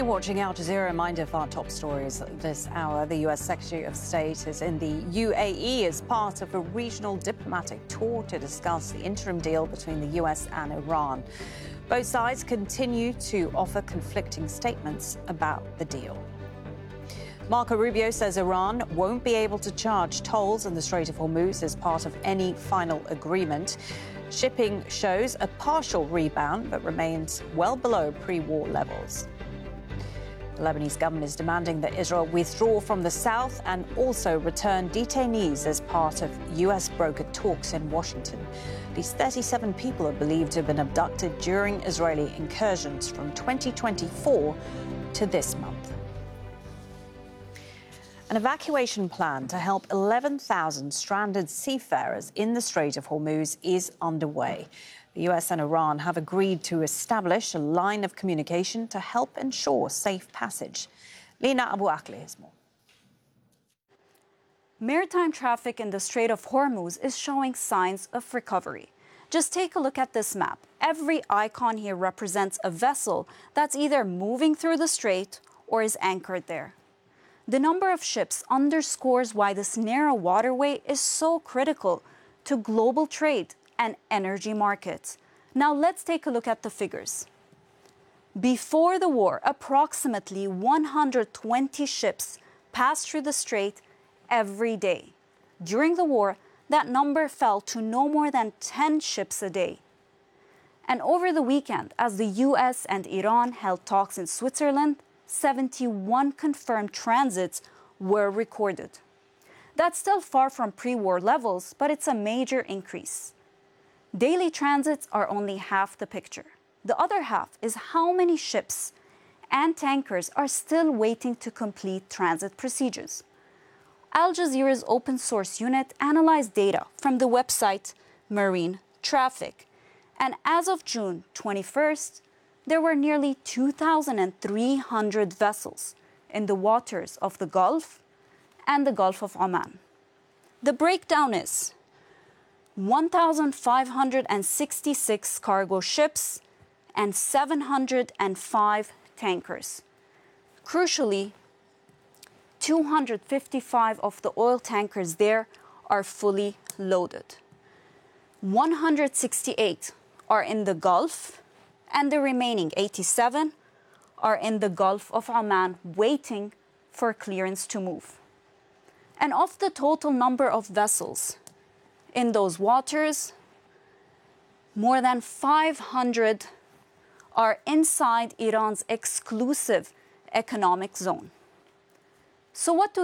You're watching Al Jazeera. Reminder of our top stories this hour. The U.S. Secretary of State is in the UAE as part of a regional diplomatic tour to discuss the interim deal between the U.S. and Iran. Both sides continue to offer conflicting statements about the deal. Marco Rubio says Iran won't be able to charge tolls in the Strait of Hormuz as part of any final agreement. Shipping shows a partial rebound but remains well below pre-war levels. The Lebanese government is demanding that Israel withdraw from the south and also return detainees as part of U.S. brokered talks in Washington. These 37 people are believed to have been abducted during Israeli incursions from 2024 to this month. An evacuation plan to help 11,000 stranded seafarers in the Strait of Hormuz is underway. The US and Iran have agreed to establish a line of communication to help ensure safe passage. Lina Abu Akleh has more. Maritime traffic in the Strait of Hormuz is showing signs of recovery. Just take a look at this map. Every icon here represents a vessel that's either moving through the strait or is anchored there. The number of ships underscores why this narrow waterway is so critical to global trade and energy markets. Now let's take a look at the figures. Before the war, approximately 120 ships passed through the strait every day. During the war, that number fell to no more than 10 ships a day. And over the weekend, as the US and Iran held talks in Switzerland, 71 confirmed transits were recorded. That's still far from pre-war levels, but it's a major increase. Daily transits are only half the picture. The other half is how many ships and tankers are still waiting to complete transit procedures. Al Jazeera's open source unit analyzed data from the website Marine Traffic. And as of June 21st, there were nearly 2,300 vessels in the waters of the Gulf and the Gulf of Oman. The breakdown is 1,566 cargo ships and 705 tankers. Crucially, 255 of the oil tankers there are fully loaded. 168 are in the Gulf, and the remaining 87 are in the Gulf of Oman waiting for clearance to move. And of the total number of vessels in those waters, more than 500 are inside Iran's exclusive economic zone. So what do